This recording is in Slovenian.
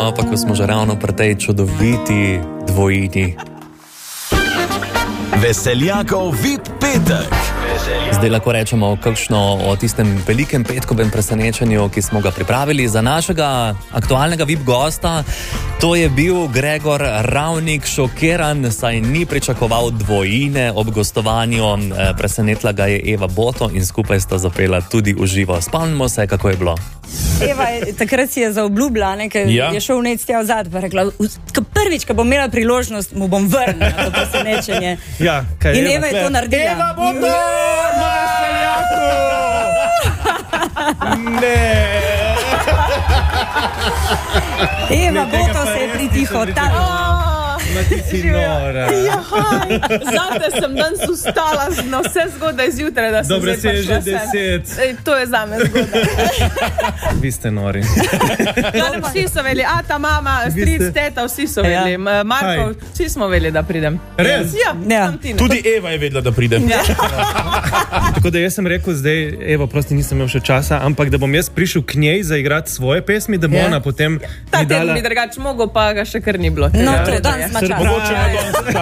No, pa ko smo že ravno pri tej čudoviti dvojini. Veseljakov VIP petek. Zdaj lahko rečemo kakšno o tistem velikem petkovem presenečenju, ki smo ga pripravili za našega aktualnega VIP gosta. To je bil Gregor Ravnik, šokiran, saj ni pričakoval dvojine ob gostovanju. Presenetila ga je Eva Boto in skupaj sta zapela tudi v živo. Spomnimo se, kako je bilo. Eva, takrat si je zaobljubila, ker je šel vnec tja vzad, pa rekla, prvič, ko bom imela priložnost, mu bom vrnila to presenečenje. Ja, kaj in Eva je to naredila. Eva Boto! Ne! Eva Boto se je pritihotala. Ti si nora. Zate sem danes ustala na vse zgodaj zjutraj, da sem Dobro, zdaj si je že 10. To je zame zgodaj. Vi ste nori. Vsi so veli, ta mama, stric, teta, vsi so veli. Marko, vsi smo veli, da pridem. Res? Ja, sem Tina. Tudi Eva je vedela, da pridem. Tako da jaz sem rekel zdaj, Evo, prosti nisem imel še časa, ampak da bom jaz prišel k njej zaigrati svoje pesmi, da bo ona potem Ta mi dala... teden bi drugače mogel, pa ga še kar ni bilo. No, to je danes mača.